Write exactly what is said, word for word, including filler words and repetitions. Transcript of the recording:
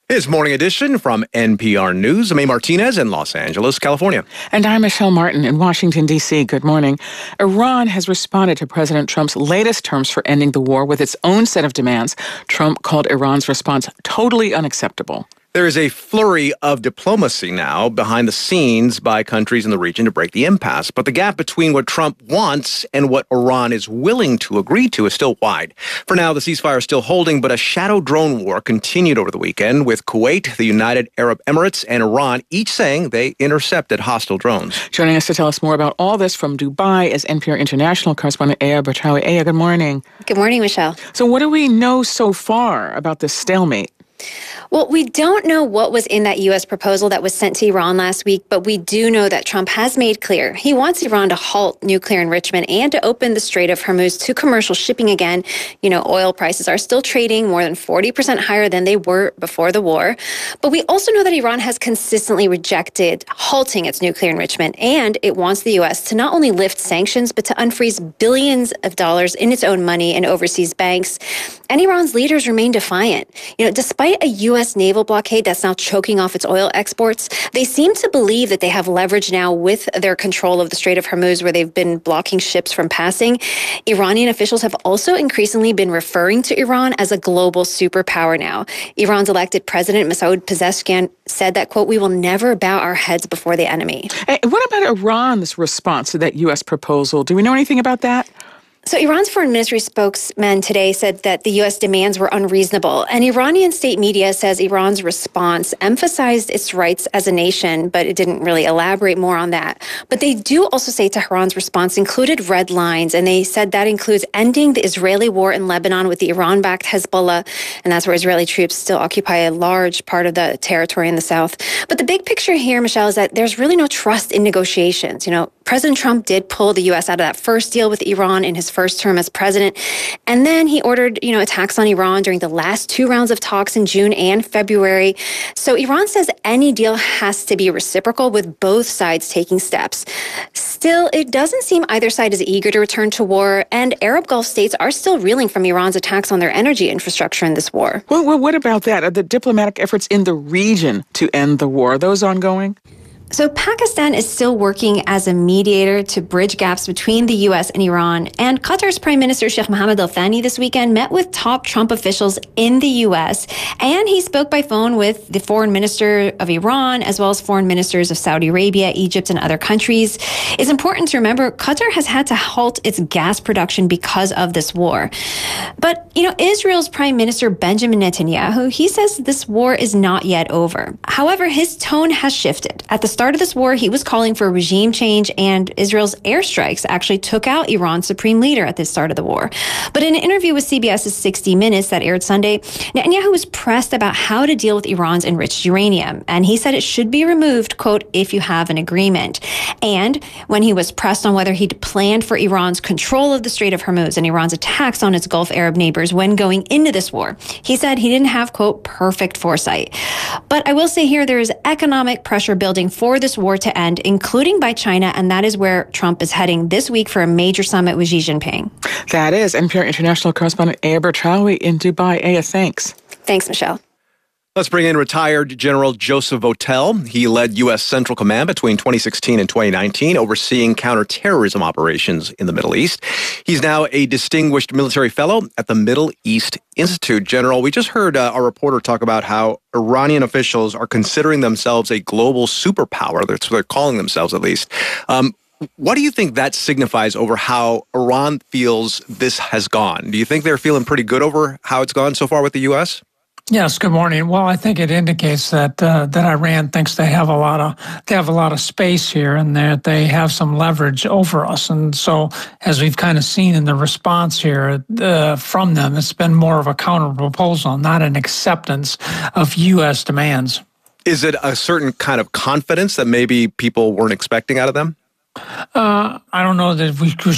It's Morning Edition from N P R News. I'm A. Martinez in Los Angeles, California. And I'm Michelle Martin in Washington, D C. Good morning. Iran has responded to President Trump's latest terms for ending the war with its own set of demands. Trump called Iran's response totally unacceptable. There is a flurry of diplomacy now behind the scenes by countries in the region to break the impasse. But the gap between what Trump wants and what Iran is willing to agree to is still wide. For now, the ceasefire is still holding, but a shadow drone war continued over the weekend with Kuwait, the United Arab Emirates, and Iran each saying they intercepted hostile drones. Joining us to tell us more about all this from Dubai is N P R international correspondent Aya Bertrawi. Aya, good morning. Good morning, Michelle. So what do we know so far about this stalemate? Well, we don't know what was in that U S proposal that was sent to Iran last week, but we do know that Trump has made clear he wants Iran to halt nuclear enrichment and to open the Strait of Hormuz to commercial shipping again. You know, oil prices are still trading more than forty percent higher than they were before the war. But we also know that Iran has consistently rejected halting its nuclear enrichment, and it wants the U S to not only lift sanctions, but to unfreeze billions of dollars in its own money in overseas banks. And Iran's leaders remain defiant. You know, despite a U S naval blockade that's now choking off its oil exports, they seem to believe that they have leverage now with their control of the Strait of Hormuz, where they've been blocking ships from passing. Iranian officials have also increasingly been referring to Iran as a global superpower now. Iran's elected president, Masoud Pezeshkian, said that, quote, "We will never bow our heads before the enemy." Hey, what about Iran's response to that U S proposal? Do we know anything about that? So Iran's foreign ministry spokesman today said that the U S demands were unreasonable. And Iranian state media says Iran's response emphasized its rights as a nation, but it didn't really elaborate more on that. But they do also say Tehran's response included red lines, and they said that includes ending the Israeli war in Lebanon with the Iran-backed Hezbollah, and that's where Israeli troops still occupy a large part of the territory in the south. But the big picture here, Michelle, is that there's really no trust in negotiations. You know, President Trump did pull the U S out of that first deal with Iran in his first term as president. And then he ordered, you know, attacks on Iran during the last two rounds of talks in June and February. So Iran says any deal has to be reciprocal, with both sides taking steps. Still, it doesn't seem either side is eager to return to war, and Arab Gulf states are still reeling from Iran's attacks on their energy infrastructure in this war. Well, well what about that? Are the diplomatic efforts in the region to end the war, are those ongoing? So Pakistan is still working as a mediator to bridge gaps between the U S and Iran. And Qatar's Prime Minister Sheikh Mohammed Al Thani this weekend met with top Trump officials in the U S. And he spoke by phone with the foreign minister of Iran, as well as foreign ministers of Saudi Arabia, Egypt, and other countries. It's important to remember Qatar has had to halt its gas production because of this war. But, you know, Israel's Prime Minister Benjamin Netanyahu, he says this war is not yet over. However, his tone has shifted. At the start of this war, he was calling for regime change, and Israel's airstrikes actually took out Iran's supreme leader at the start of the war. But in an interview with CBS's sixty minutes that aired Sunday, Netanyahu was pressed about how to deal with Iran's enriched uranium. And he said it should be removed, quote, if you have an agreement. And when he was pressed on whether he'd planned for Iran's control of the Strait of Hormuz and Iran's attacks on its Gulf Arab neighbors when going into this war, he said he didn't have, quote, perfect foresight. But I will say here, there is economic pressure building for For this war to end, including by China, and that is where Trump is heading this week for a major summit with Xi Jinping. That is N P R international correspondent Aya Bertrawi in Dubai. Aya, thanks. Thanks, Michelle. Let's bring in retired General Joseph Votel. He led U S Central Command between twenty sixteen and twenty nineteen, overseeing counterterrorism operations in the Middle East. He's now a distinguished military fellow at the Middle East Institute. General, we just heard uh, our reporter talk about how Iranian officials are considering themselves a global superpower. That's what they're calling themselves, at least. Um, what do you think that signifies over how Iran feels this has gone? Do you think they're feeling pretty good over how it's gone so far with the U S? Yes, good morning. Well, I think it indicates that uh, that Iran thinks they have a lot of they have a lot of space here, and that they have some leverage over us. And so, as we've kind of seen in the response here uh, from them, it's been more of a counter proposal, not an acceptance of U S demands. Is it a certain kind of confidence that maybe people weren't expecting out of them? Uh, I don't know that we